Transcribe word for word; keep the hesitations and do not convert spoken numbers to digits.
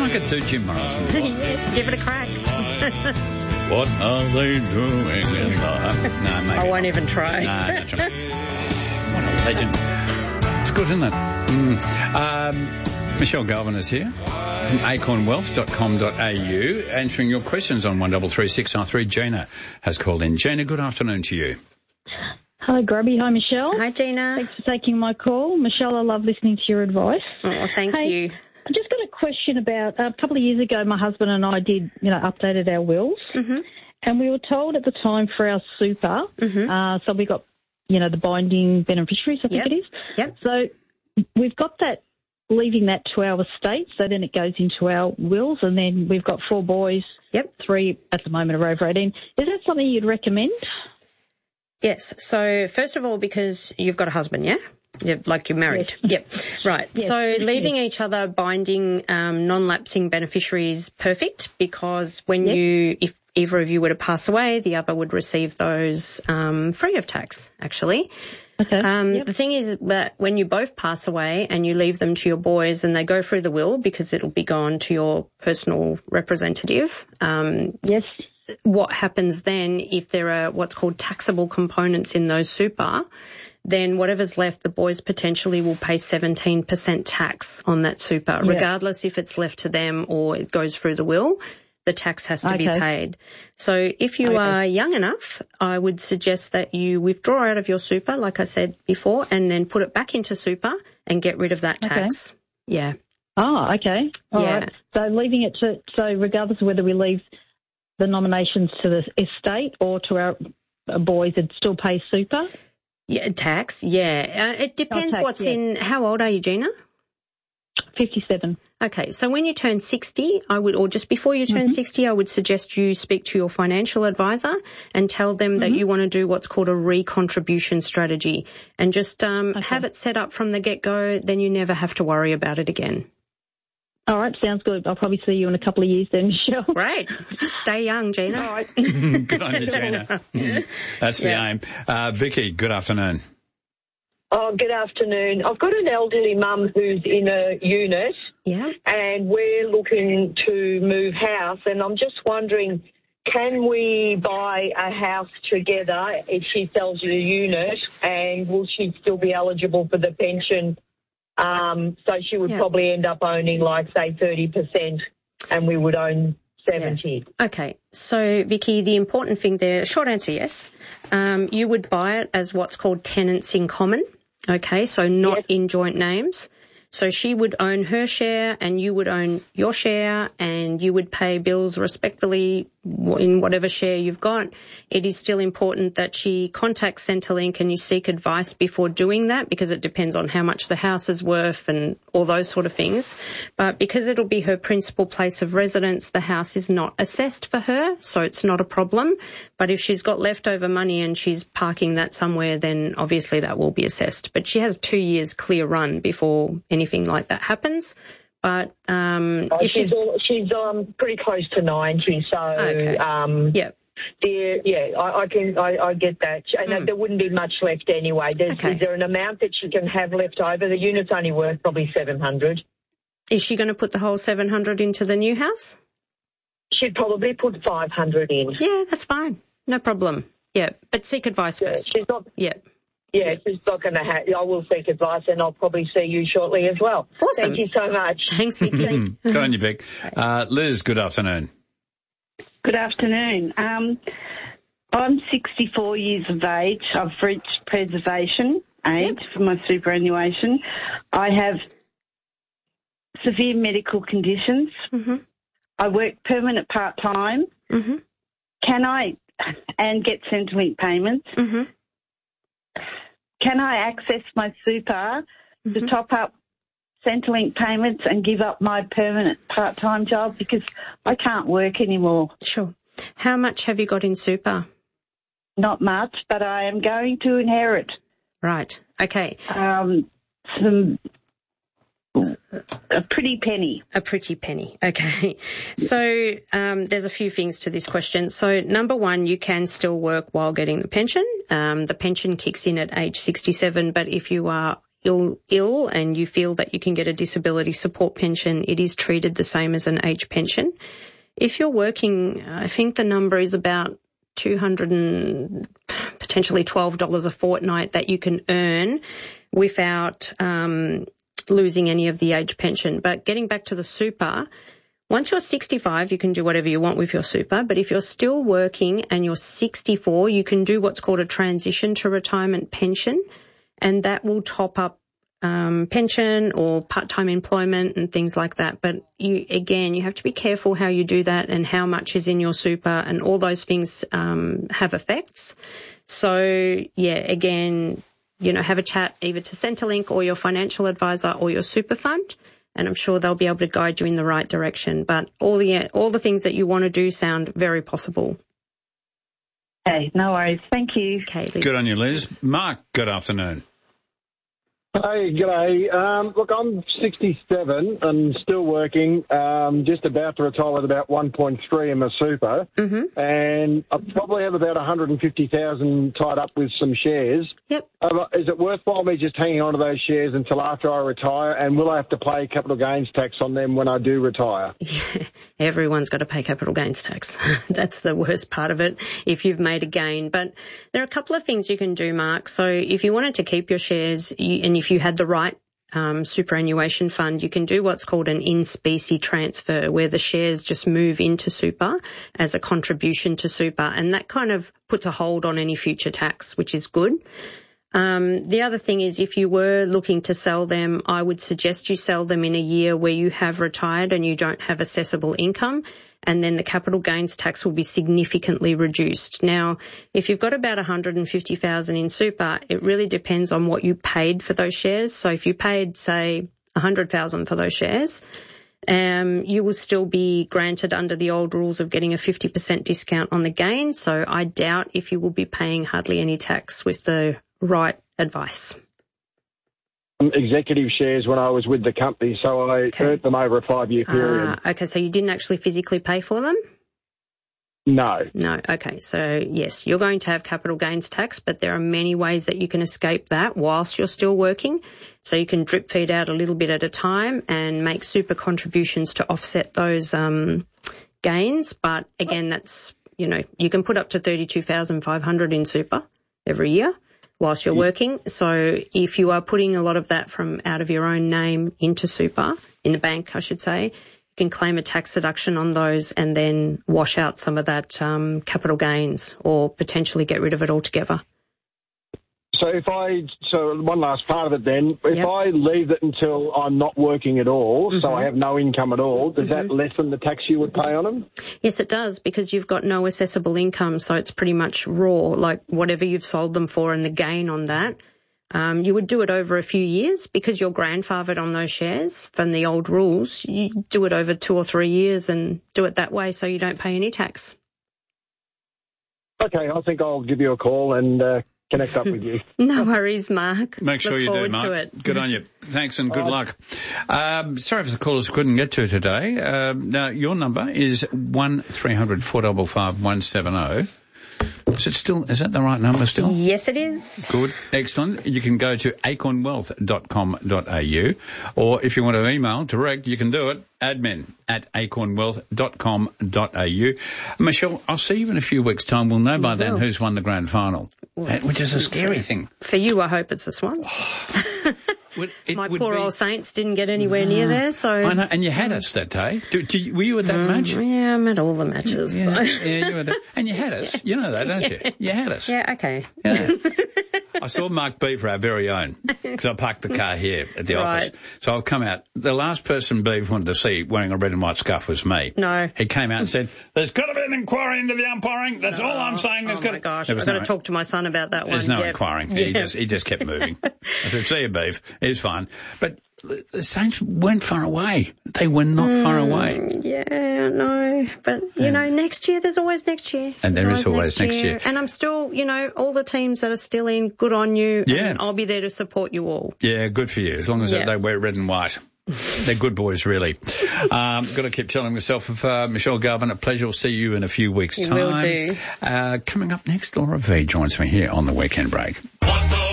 like it too, Jim Morrison. Yeah, give it a crack. What are they doing in life? No, maybe I won't not. even try. No, not try. What a legend. It's good, isn't it? Mm. Um, Michelle Galvin is here from acorn wealth dot com dot a u answering your questions on one three three six nine three. Gina has called in. Gina, good afternoon to you. Hi, Grubby. Hi, Michelle. Hi, Gina. Thanks for taking my call. Michelle, I love listening to your advice. Oh, thank hey, you. I just got a question about, uh, a couple of years ago, my husband and I did, you know, updated our wills. Mm-hmm. And we were told at the time for our super, Mm-hmm. uh, so we got, you know, the binding beneficiaries, I think Yep. it is. Yep. So we've got that, leaving that to our estate, so then it goes into our wills, and then we've got four boys. Yep. Three at the moment are over eighteen. Is that something you'd recommend? Yes. So first of all, because you've got a husband, yeah? You're, like you're married. Yes. Yep. Right. Yes. So leaving Yes. each other binding um, non-lapsing beneficiaries perfect, because when Yes. you, if either of you were to pass away, the other would receive those um, free of tax, actually. Okay. Um, Yep. The thing is that when you both pass away and you leave them to your boys and they go through the will, because it'll be gone to your personal representative, um, Yes. what happens then if there are what's called taxable components in those super, then whatever's left, the boys potentially will pay seventeen percent tax on that super, Yeah. regardless if it's left to them or it goes through the will. The tax has to be Okay. paid. So if you Okay. are young enough, I would suggest that you withdraw out of your super, like I said before, and then put it back into super and get rid of that Okay. tax. Yeah. Oh, okay. All Yeah. right. So leaving it to, so regardless of whether we leave the nominations to the estate or to our uh, boys, it still pays super? Yeah, tax, yeah. Uh, it depends tax, what's yeah. in. How old are you, Gina? fifty-seven. Okay, so when you turn sixty, I would, or just before you turn Mm-hmm. sixty, I would suggest you speak to your financial advisor and tell them Mm-hmm. that you want to do what's called a recontribution strategy, and just um, Okay. have it set up from the get-go. Then you never have to worry about it again. All right, sounds good. I'll probably see you in a couple of years then, Michelle. Great. Stay young, Gina. All right. Good on you, Gina. Mm. That's the Yeah. aim. Uh, Vicky, good afternoon. Oh, good afternoon. I've got an elderly mum who's in a unit Yeah. and we're looking to move house, and I'm just wondering, can we buy a house together if she sells the unit, and will she still be eligible for the pension? Um, so she would Yeah. probably end up owning, like, say, thirty percent, and we would own seventy. Okay, so Vicky, the important thing there, short answer, yes. Um, you would buy it as what's called tenants in common. Okay, so not Yes. in joint names. So she would own her share and you would own your share, and you would pay bills respectively in whatever share you've got. It is still important that she contacts Centrelink and you seek advice before doing that, because it depends on how much the house is worth and all those sort of things. But because it'll be her principal place of residence, the house is not assessed for her, so it's not a problem. But if she's got leftover money and she's parking that somewhere, then obviously that will be assessed. But she has two years clear run before anything like that happens. But um, Oh, if she's she's all, she's um pretty close to ninety, so Okay. um yeah. there, yeah, I, I can I, I get that, and Mm. there wouldn't be much left anyway. There's, Okay. Is there an amount that she can have left over? The unit's only worth probably seven hundred. Is she going to put the whole seven hundred into the new house? She'd probably put five hundred in. Yeah, that's fine. No problem. Yeah, but seek advice Yeah, first. she's not. Yeah. Yeah, she's not going to have. I will seek advice, and I'll probably see you shortly as well. Awesome. Thank you so much. Thanks, Vicky. Good on you, Vic. Uh, Liz, good afternoon. Good afternoon. Um, I'm sixty-four years of age. I've reached preservation age for my superannuation. I have severe medical conditions. Mm-hmm. I work permanent part-time. Mm-hmm. Can I, and get Centrelink payments, Mm-hmm. can I access my super Mm-hmm. to top up Centrelink payments and give up my permanent part-time job, because I can't work anymore? Sure. How much have you got in super? Not much, but I am going to inherit Right. Okay. um, some a pretty penny. A pretty penny. Okay. So um, there's a few things to this question. So number one, you can still work while getting the pension. Um, the pension kicks in at age sixty-seven, but if you are ill, ill and you feel that you can get a disability support pension, it is treated the same as an age pension. If you're working, I think the number is about two hundred and potentially twelve dollars a fortnight that you can earn without um, losing any of the age pension. But getting back to the super, once you're sixty-five, you can do whatever you want with your super. But if you're still working and you're sixty-four, you can do what's called a transition to retirement pension, and that will top up um, pension or part-time employment and things like that. But you, again, you have to be careful how you do that and how much is in your super, and all those things um, have effects. So, yeah, again, you know, have a chat either to Centrelink or your financial advisor or your super fund, and I'm sure they'll be able to guide you in the right direction. But all the all the things that you want to do sound very possible. Okay, no worries. Thank you. Okay, Liz. Good on you, Liz. Mark, good afternoon. Hey, g'day. Um, look, I'm sixty-seven and still working, um, just about to retire with about one point three in my super, Mm-hmm. and I probably have about one hundred fifty thousand tied up with some shares. Yep. Uh, is it worthwhile me just hanging on to those shares until after I retire, and will I have to pay capital gains tax on them when I do retire? Yeah, everyone's got to pay capital gains tax. That's the worst part of it if you've made a gain. But there are a couple of things you can do, Mark. So if you wanted to keep your shares you, and if you had the right um, superannuation fund, you can do what's called an in-specie transfer, where the shares just move into super as a contribution to super, and that kind of puts a hold on any future tax, which is good. Um, the other thing is, if you were looking to sell them, I would suggest you sell them in a year where you have retired and you don't have assessable income, and then the capital gains tax will be significantly reduced. Now, if you've got about one hundred fifty thousand in super, it really depends on what you paid for those shares. So if you paid, say, one hundred thousand for those shares, um, you will still be granted under the old rules of getting a fifty percent discount on the gain. So I doubt if you will be paying hardly any tax with the right advice. Executive shares when I was with the company, so I Okay. earned them over a five-year period. Ah, okay, so you didn't actually physically pay for them? No. No. Okay. So yes, you're going to have capital gains tax, but there are many ways that you can escape that whilst you're still working. So you can drip feed out a little bit at a time and make super contributions to offset those um, gains. But again, that's, you know, you can put up to thirty-two thousand five hundred in super every year whilst you're working. So if you are putting a lot of that from out of your own name into super, in the bank, I should say, can claim a tax deduction on those and then wash out some of that um, capital gains, or potentially get rid of it altogether. So if I, so one last part of it then, if Yep. I leave it until I'm not working at all, Mm-hmm. so I have no income at all, does that lessen the tax you would pay on them? Yes, it does, because you've got no assessable income, so it's pretty much raw, like whatever you've sold them for and the gain on that. Um, you would do it over a few years because you're grandfathered on those shares from the old rules. You do it over two or three years and do it that way so you don't pay any tax. Okay, I think I'll give you a call and uh, connect up with you. No worries, Mark. Make sure Look you do, forward Mark. to it. Good on you. Thanks and good All luck. Um, sorry for the callers couldn't get to today. Um, now, your number is one three hundred four five five one seven zero. Is it still, is that the right number still? Yes, it is. Good. Excellent. You can go to acorn wealth dot com dot a u, or if you want to email direct, you can do it, admin at acorn wealth dot com dot a u. Michelle, I'll see you in a few weeks' time. We'll know by We then will. who's won the grand final, Well, uh, which is a scary thing. For you, I hope it's the Swans. Would- it My would poor be- old Saints didn't get anywhere near there, so... I know, and you had us that day. Do, do you, were you at that match? Yeah, I'm at all the matches. Yeah, so- yeah, you were there. And you had us. You know that, don't you? You had us. Yeah, okay. Yeah. I saw Mark Beaver, our very own, because I parked the car here at the Right. office. So I've come out. The last person Beaver wanted to see wearing a red and white scarf was me. No. He came out and said, there's got to be an inquiry into the umpiring. That's all I'm saying. There's Oh, got my to... gosh. There I've was got no- to talk to my son about that one. There's no Yep. inquiring. He Yeah. just he just kept moving. I said, see you, Beav. It's fine. But the Saints weren't far away. They were not Mm. far away. Yeah, no. But, you know, next year, there's always next year. And there There's is always next year. And I'm still, you know, all the teams that are still in, good on you. Yeah. And I'll be there to support you all. Yeah, good for you. As long as Yeah. they wear red and white. They're good boys, really. Um, got to keep telling myself of uh, Michelle Garvin, a pleasure. We'll see you in a few weeks' time. Will do. Uh, coming up next, Laura V joins me here on the Weekend Break. One